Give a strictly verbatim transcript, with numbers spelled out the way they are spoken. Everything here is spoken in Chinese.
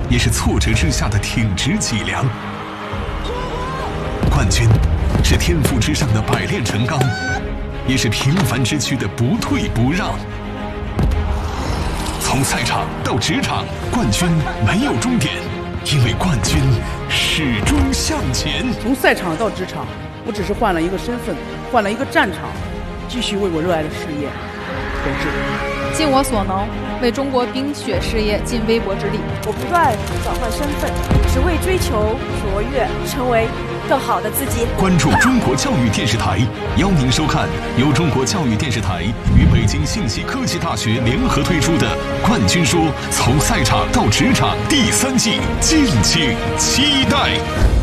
也是挫折之下的挺直脊梁。冠军是天赋之上的百炼成钢，也是平凡之躯的不退不让。从赛场到职场，冠军没有终点，因为冠军始终向前。 从赛场到职场，我只是换了一个身份，换了一个战场，继续为我热爱的事业斗志。 尽我所能，为中国冰雪事业尽微薄之力。 我不断转换身份，只为追求卓越，成为更好的自己。 关注中国教育电视台，邀您收看由中国教育电视台与北京信息科技大学联合推出的《冠军说：从赛场到职场》第三季，敬请期待。